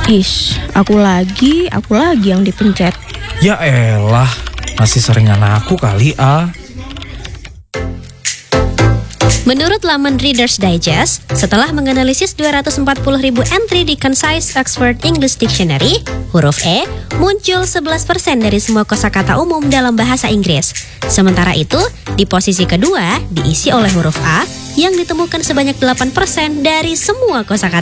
Aku lagi yang dipencet. Ya elah, masih seringan aku kali, A. Menurut laman Reader's Digest, setelah menganalisis 240.000 entry di Concise Oxford English Dictionary, huruf E muncul 11% dari semua kosakata umum dalam bahasa Inggris. Sementara itu, di posisi kedua diisi oleh huruf A yang ditemukan sebanyak 8% dari semua kosakata.